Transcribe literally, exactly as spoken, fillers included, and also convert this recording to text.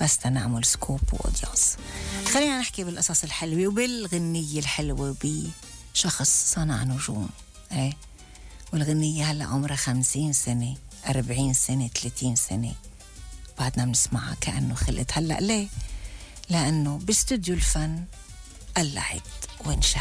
بس تنعمل سكوب وأودينس. خلينا نحكي بالقصص الحلوة وبالغنية الحلوة بشخص صنع نجوم. ايه والغنية هلأ عمرها خمسين سنة، أربعين سنة، ثلاثين سنة، بعدنا بنسمعها كأنه خلقت هلأ. ليه؟ لأنه باستوديو الفن قلعت وانشهرت.